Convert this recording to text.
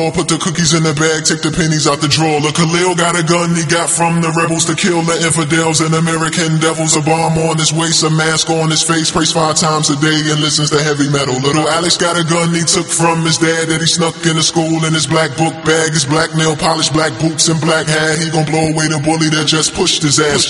Put the cookies in the bag, take the pennies out the drawer. Look, Khalil got a gun he got from the rebels to kill the infidels and American devils. A bomb on his waist, a mask on his face, prays 5 times a day and listens to heavy metal. Little Alex got a gun he took from his dad that he snuck in the school in his black book bag. His black nail polish, black boots and black hat. He gon' blow away the bully that just pushed his ass.